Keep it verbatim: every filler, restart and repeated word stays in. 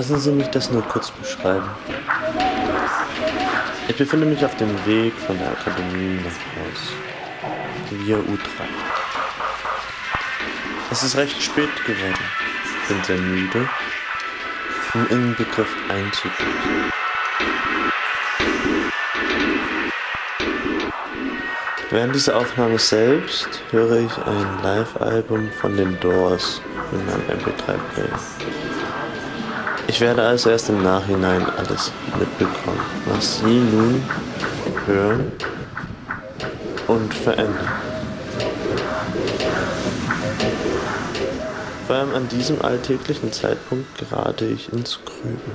Lassen Sie mich das nur kurz beschreiben. Ich befinde mich auf dem Weg von der Akademie nach Haus. Via U drei. Es ist recht spät geworden. Ich bin sehr müde und im Begriff einzubrechen. Während dieser Aufnahme selbst höre ich ein Live-Album von den Doors in meinem M P drei Player. Ich werde also erst im Nachhinein alles mitbekommen, was Sie nun hören und verändern. Vor allem an diesem alltäglichen Zeitpunkt gerate ich ins Grübeln.